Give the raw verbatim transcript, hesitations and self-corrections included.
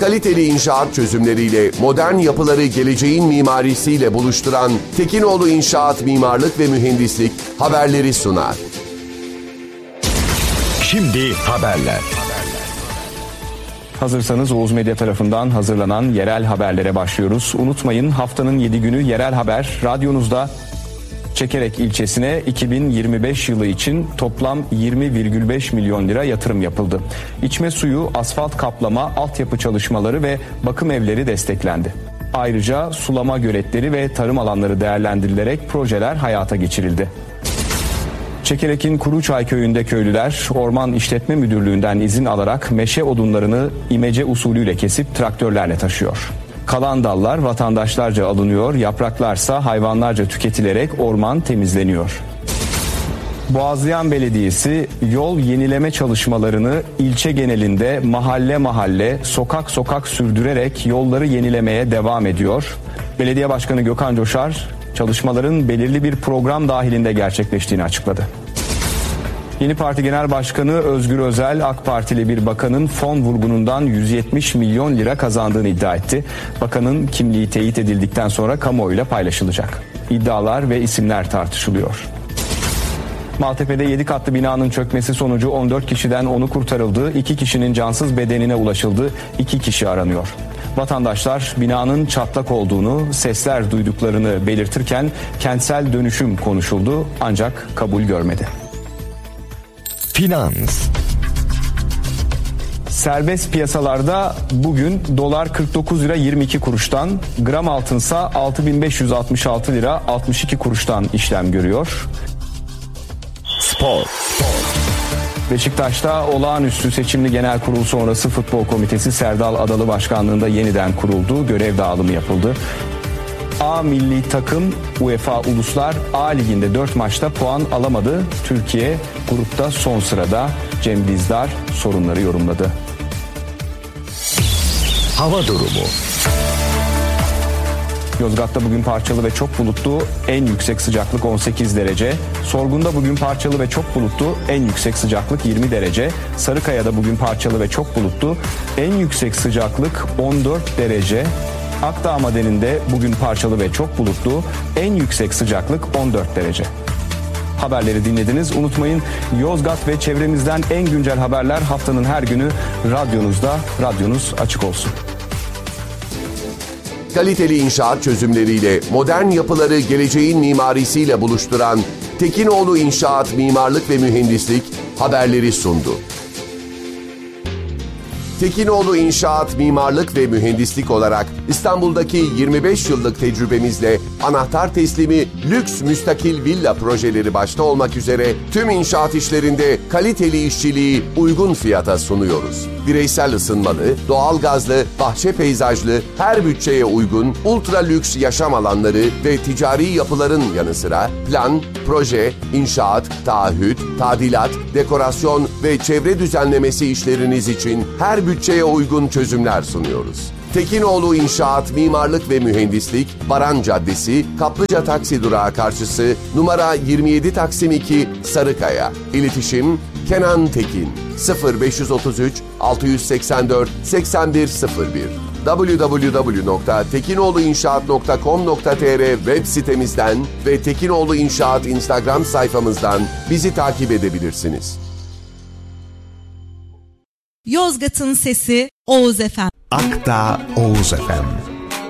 Kaliteli inşaat çözümleriyle modern yapıları geleceğin mimarisiyle buluşturan Tekinoğlu İnşaat Mimarlık ve Mühendislik haberleri sunar. Şimdi haberler. Hazırsanız Oğuz Medya tarafından hazırlanan yerel haberlere başlıyoruz. Unutmayın, haftanın yedi günü yerel haber radyonuzda. Çekerek ilçesine iki bin yirmi beş yılı için toplam yirmi virgül beş milyon lira yatırım yapıldı. İçme suyu, asfalt kaplama, altyapı çalışmaları ve bakım evleri desteklendi. Ayrıca sulama göletleri ve tarım alanları değerlendirilerek projeler hayata geçirildi. Çekerek'in Kuruçay köyünde köylüler Orman İşletme Müdürlüğü'nden izin alarak meşe odunlarını imece usulüyle kesip traktörlerle taşıyor. Kalan dallar vatandaşlarca alınıyor, yapraklarsa hayvanlarca tüketilerek orman temizleniyor. Boğazlayan Belediyesi yol yenileme çalışmalarını ilçe genelinde mahalle mahalle, sokak sokak sürdürerek yolları yenilemeye devam ediyor. Belediye Başkanı Gökhan Coşar, çalışmaların belirli bir program dahilinde gerçekleştiğini açıkladı. Yeni Parti Genel Başkanı Özgür Özel, AK Partili bir bakanın fon vurgunundan yüz yetmiş milyon lira kazandığını iddia etti. Bakanın kimliği teyit edildikten sonra kamuoyuyla paylaşılacak. İddialar ve isimler tartışılıyor. Maltepe'de yedi katlı binanın çökmesi sonucu on dört kişiden onu kurtarıldı, iki kişinin cansız bedenine ulaşıldı, iki kişi aranıyor. Vatandaşlar binanın çatlak olduğunu, sesler duyduklarını belirtirken kentsel dönüşüm konuşuldu ancak kabul görmedi. Finans. Serbest piyasalarda bugün dolar kırk dokuz lira yirmi iki kuruştan, gram altınsa altı bin beş yüz altmış altı lira altmış iki kuruştan işlem görüyor. Spor. Beşiktaş'ta olağanüstü seçimli genel kurul sonrası futbol komitesi Serdal Adalı başkanlığında yeniden kuruldu. Görev dağılımı yapıldı. A milli takım UEFA Uluslar A Ligi'nde dört maçta puan alamadı. Türkiye grupta son sırada. Cem Dizdar sorunları yorumladı. Hava durumu. Yozgat'ta bugün parçalı ve çok bulutlu, en yüksek sıcaklık on sekiz derece. Sorgun'da bugün parçalı ve çok bulutlu, en yüksek sıcaklık yirmi derece. Sarıkaya'da bugün parçalı ve çok bulutlu, en yüksek sıcaklık on dört derece. Akdağ Madeninde bugün parçalı ve çok bulutlu, en yüksek sıcaklık on dört derece. Haberleri dinlediniz. Unutmayın, Yozgat ve çevremizden en güncel haberler haftanın her günü radyonuzda. Radyonuz açık olsun. Kaliteli inşaat çözümleriyle modern yapıları geleceğin mimarisiyle buluşturan Tekinoğlu İnşaat Mimarlık ve Mühendislik haberleri sundu. Tekinoğlu İnşaat Mimarlık ve Mühendislik olarak İstanbul'daki yirmi beş yıllık tecrübemizle anahtar teslimi lüks müstakil villa projeleri başta olmak üzere tüm inşaat işlerinde kaliteli işçiliği uygun fiyata sunuyoruz. Bireysel ısınmalı, doğalgazlı, bahçe peyzajlı, her bütçeye uygun ultra lüks yaşam alanları ve ticari yapıların yanı sıra plan, proje, inşaat, taahhüt, tadilat, dekorasyon ve çevre düzenlemesi işleriniz için her bütçeye uygun çözümler sunuyoruz. Tekinoğlu İnşaat Mimarlık ve Mühendislik, Baran Caddesi, Kaplıca Taksi Durağı karşısı, numara yirmi yedi Taksim iki, Sarıkaya. İletişim Kenan Tekin sıfır beş otuz üç altı seksen dört seksen bir sıfır bir double-u double-u double-u nokta tekinoğluinşaat nokta com nokta tr web sitemizden ve Tekinoğlu İnşaat Instagram sayfamızdan bizi takip edebilirsiniz. Yozgat'ın sesi Oğuz Efem. Akdağ Oğuz Efem.